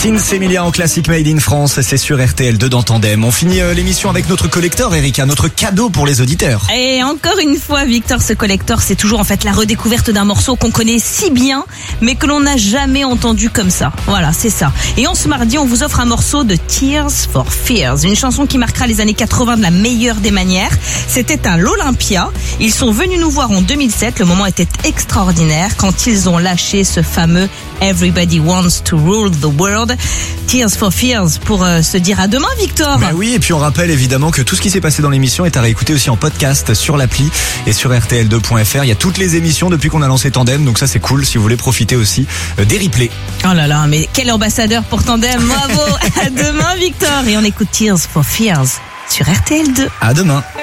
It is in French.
Sins Emilia en classique Made in France, c'est sur RTL2 dans Tandem. On finit l'émission avec notre collector, Erika, notre cadeau pour les auditeurs. Et encore une fois, Victor, ce collector, c'est toujours en fait la redécouverte d'un morceau qu'on connaît si bien, mais que l'on n'a jamais entendu comme ça. Voilà, c'est ça. Et en ce mardi, on vous offre un morceau de Tears for Fears, une chanson qui marquera les années 80 de la meilleure des manières. C'était à l'Olympia. Ils sont venus nous voir en 2007. Le moment était extraordinaire quand ils ont lâché ce fameux Everybody Wants to Rule the World. Tears for Fears pour se dire à demain, Victor. Bah oui, et puis on rappelle évidemment que tout ce qui s'est passé dans l'émission est à réécouter aussi en podcast sur l'appli et sur rtl2.fr. Il y a toutes les émissions depuis qu'on a lancé Tandem, donc ça c'est cool si vous voulez profiter aussi des replays. Oh là là, mais quel ambassadeur pour Tandem, bravo. À demain, Victor. Et on écoute Tears for Fears sur RTL2. À demain.